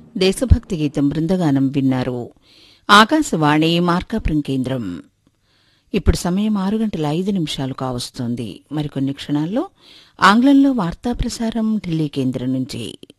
దేశభక్తి గీతం బృందగానం విన్నారు. ఆకాశవాణి మార్కాపురం కేంద్రం. ఇప్పుడు సమయం 6:05 కావస్తోంది. మరికొన్ని క్షణాల్లో ఆంగ్లంలో వార్తా ప్రసారం ఢిల్లీ కేంద్రం నుంచి.